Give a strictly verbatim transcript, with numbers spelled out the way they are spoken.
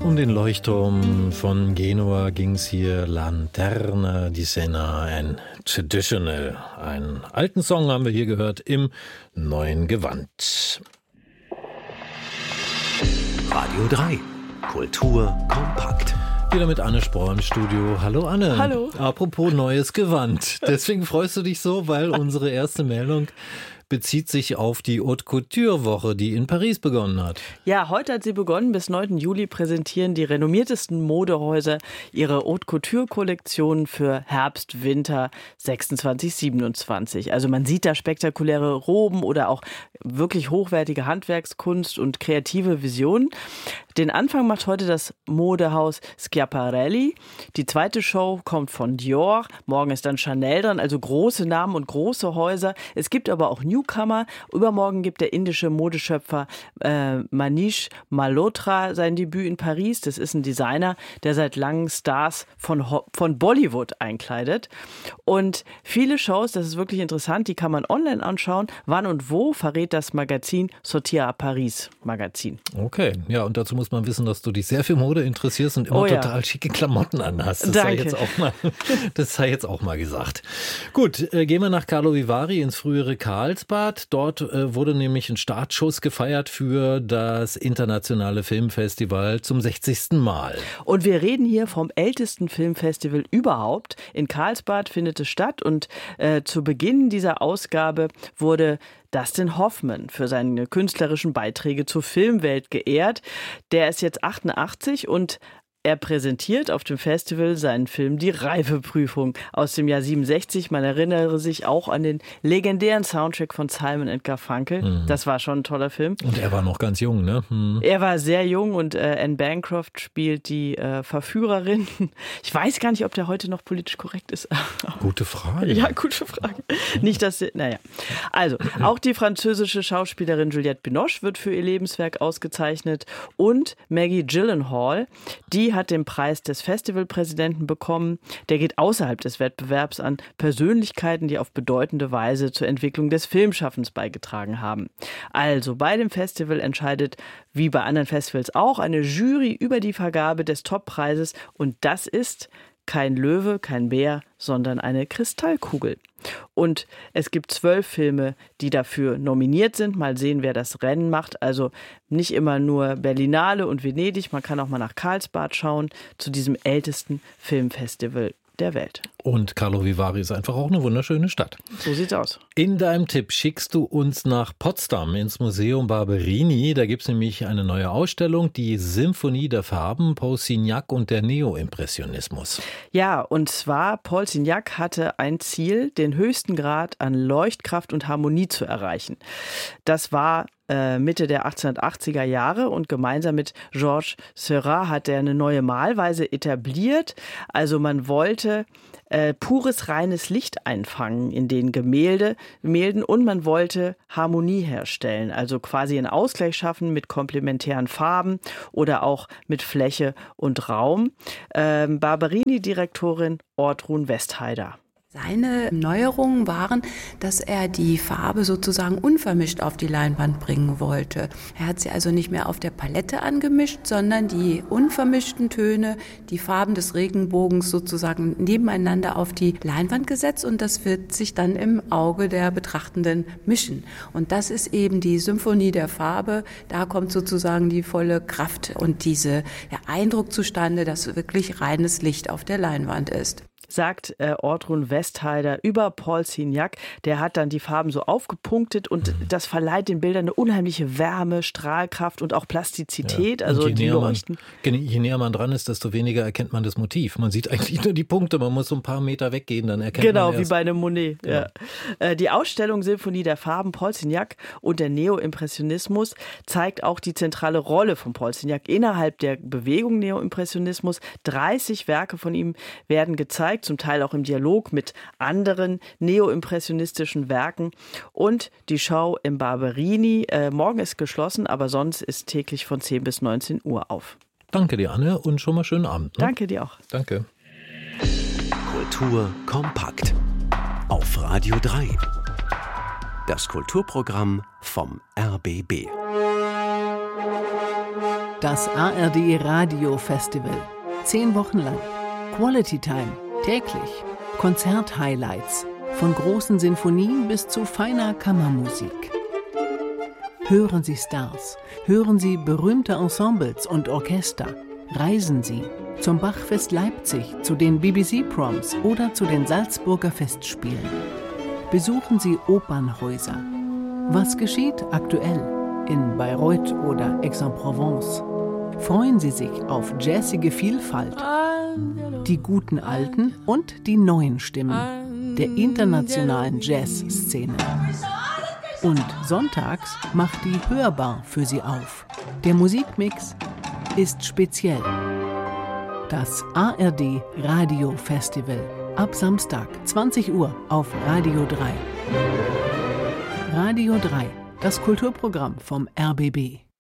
Um den Leuchtturm von Genua ging es hier, Lanterna di Siena, ein Traditional. Einen alten Song haben wir hier gehört im neuen Gewand. Radio drei, Kultur kompakt. Wieder mit Anne Spohr im Studio. Hallo Anne. Hallo. Apropos neues Gewand. Deswegen freust du dich so, weil unsere erste Meldung bezieht sich auf die Haute Couture Woche, die in Paris begonnen hat. Ja, heute hat sie begonnen. Bis neunten Juli präsentieren die renommiertesten Modehäuser ihre Haute Couture Kollektionen für Herbst, Winter sechsundzwanzig, siebenundzwanzig. Also man sieht da spektakuläre Roben oder auch wirklich hochwertige Handwerkskunst und kreative Visionen. Den Anfang macht heute das Modehaus Schiaparelli. Die zweite Show kommt von Dior. Morgen ist dann Chanel dran, also große Namen und große Häuser. Es gibt aber auch Newcomer. Übermorgen gibt der indische Modeschöpfer äh, Manish Malhotra sein Debüt in Paris. Das ist ein Designer, der seit langem Stars von, Ho- von Bollywood einkleidet. Und viele Shows, das ist wirklich interessant, die kann man online anschauen. Wann und wo verrät das Magazin Sortir à Paris Magazin. Okay, ja, und dazu muss man wissen, dass du dich sehr für Mode interessierst und immer oh ja. total schicke Klamotten anhast. Das Danke. sei jetzt auch mal, das sei jetzt auch mal gesagt. Gut, äh, gehen wir nach Carlo Vivari ins frühere Karlsbad. Dort äh, wurde nämlich ein Startschuss gefeiert für das internationale Filmfestival zum sechzigsten Mal. Und wir reden hier vom ältesten Filmfestival überhaupt. In Karlsbad findet es statt und äh, zu Beginn dieser Ausgabe wurde Dustin Hoffman für seine künstlerischen Beiträge zur Filmwelt geehrt. Der ist jetzt achtundachtzig und er präsentiert auf dem Festival seinen Film Die Reifeprüfung aus dem Jahr siebenundsechzig. Man erinnere sich auch an den legendären Soundtrack von Simon and Garfunkel. Mhm. Das war schon ein toller Film. Und er war noch ganz jung, ne? Mhm. Er war sehr jung und äh, Anne Bancroft spielt die äh, Verführerin. Ich weiß gar nicht, ob der heute noch politisch korrekt ist. Gute Frage. Ja, gute Frage. Nicht, dass sie, naja. Also, auch die französische Schauspielerin Juliette Binoche wird für ihr Lebenswerk ausgezeichnet und Maggie Gyllenhaal, die hat den Preis des Festivalpräsidenten bekommen. Der geht außerhalb des Wettbewerbs an Persönlichkeiten, die auf bedeutende Weise zur Entwicklung des Filmschaffens beigetragen haben. Also bei dem Festival entscheidet, wie bei anderen Festivals auch, eine Jury über die Vergabe des Toppreises und das ist kein Löwe, kein Bär, sondern eine Kristallkugel. Und es gibt zwölf Filme, die dafür nominiert sind. Mal sehen, wer das Rennen macht. Also nicht immer nur Berlinale und Venedig. Man kann auch mal nach Karlsbad schauen, zu diesem ältesten Filmfestival der Welt. Und Carlo Vivari ist einfach auch eine wunderschöne Stadt. So sieht's aus. In deinem Tipp schickst du uns nach Potsdam ins Museum Barberini. Da gibt es nämlich eine neue Ausstellung, die Symphonie der Farben, Paul Signac und der Neoimpressionismus. Ja, und zwar Paul Signac hatte ein Ziel, den höchsten Grad an Leuchtkraft und Harmonie zu erreichen. Das war Mitte der achtzehnhundertachtziger Jahre und gemeinsam mit Georges Seurat hat er eine neue Malweise etabliert. Also man wollte äh, pures, reines Licht einfangen in den Gemälde, Gemälden und man wollte Harmonie herstellen, also quasi einen Ausgleich schaffen mit komplementären Farben oder auch mit Fläche und Raum. Ähm, Barberini-Direktorin Ortrun Westheider. Seine Neuerungen waren, dass er die Farbe sozusagen unvermischt auf die Leinwand bringen wollte. Er hat sie also nicht mehr auf der Palette angemischt, sondern die unvermischten Töne, die Farben des Regenbogens sozusagen nebeneinander auf die Leinwand gesetzt und das wird sich dann im Auge der Betrachtenden mischen. Und das ist eben die Symphonie der Farbe. Da kommt sozusagen die volle Kraft und dieser ja, Eindruck zustande, dass wirklich reines Licht auf der Leinwand ist. Sagt äh, Ortrun Westheider über Paul Signac. Der hat dann die Farben so aufgepunktet und das verleiht den Bildern eine unheimliche Wärme, Strahlkraft und auch Plastizität. Ja. Also je, die näher man, leuchten. je näher man dran ist, desto weniger erkennt man das Motiv. Man sieht eigentlich nur die Punkte, man muss so ein paar Meter weggehen, dann erkennt genau, man erst. Genau, wie bei einem Monet. Ja. Ja. Die Ausstellung Symphonie der Farben, Paul Signac und der Neoimpressionismus zeigt auch die zentrale Rolle von Paul Signac innerhalb der Bewegung Neoimpressionismus. dreißig Werke von ihm werden gezeigt, zum Teil auch im Dialog mit anderen neoimpressionistischen Werken. Und die Show im Barberini, äh, morgen ist geschlossen, aber sonst ist täglich von zehn bis neunzehn Uhr auf. Danke dir, Anne, und schon mal schönen Abend. Ne? Danke dir auch. Danke. Kultur kompakt auf Radio drei. Das Kulturprogramm vom R B B. das A R D Radio Festival. Zehn Wochen lang. Quality Time, täglich. Konzert-Highlights, von großen Sinfonien bis zu feiner Kammermusik. Hören Sie Stars, hören Sie berühmte Ensembles und Orchester. Reisen Sie zum Bachfest Leipzig, zu den B B C-Proms oder zu den Salzburger Festspielen. Besuchen Sie Opernhäuser. Was geschieht aktuell in Bayreuth oder Aix-en-Provence? Freuen Sie sich auf jazzige Vielfalt, die guten alten und die neuen Stimmen der internationalen Jazzszene. Und sonntags macht die Hörbar für Sie auf. Der Musikmix ist speziell. Das A R D Radio Festival ab Samstag zwanzig Uhr auf Radio drei. Radio drei, das Kulturprogramm vom R B B.